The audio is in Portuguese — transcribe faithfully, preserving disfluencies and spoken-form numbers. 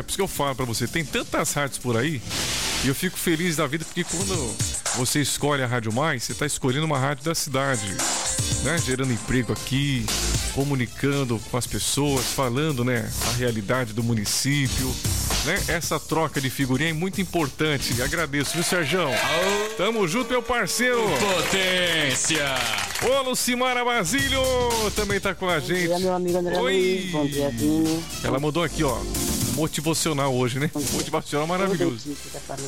por isso que eu falo pra você, tem tantas rádios por aí, e eu fico feliz da vida, porque quando você escolhe a Rádio Mais, você tá escolhendo uma rádio da cidade, né? Gerando emprego aqui, comunicando com as pessoas, falando, né, a realidade do município, né? Essa troca de figurinha é muito importante. E agradeço, viu, Serjão? Tamo junto, meu parceiro. Potência. Ô, Lucimara Basílio também tá com a gente. Bom dia, meu amigo André Oi. Luiz. Bom dia, Vini. Ela mandou aqui, ó, motivacional hoje, né? Motivacional maravilhoso. Toda a equipe da família